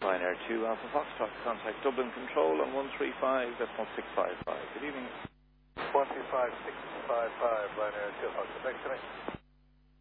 Ryanair 2 Alpha Foxtrot, contact Dublin Control on 135, decimal 655. Good evening. 135, 655, Ryanair 2 Foxtrot. Thanks,